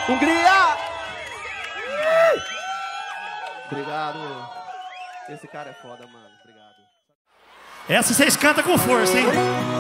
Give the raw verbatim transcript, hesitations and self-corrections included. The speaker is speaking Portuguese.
Hungria! Obrigado. Esse cara é foda, mano. Obrigado. Essa vocês cantam com força, hein?